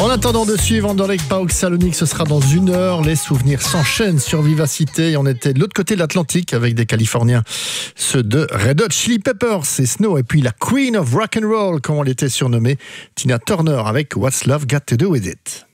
En attendant de suivre Anderlecht PAOK Salonique, ce sera dans 1 heure. Les souvenirs s'enchaînent sur Vivacité. On était de l'autre côté de l'Atlantique avec des Californiens, ceux de Red Hot Chili Peppers et Snow. Et puis la Queen of Rock and Roll, comme on l'était surnommée, Tina Turner avec What's Love Got to Do With It.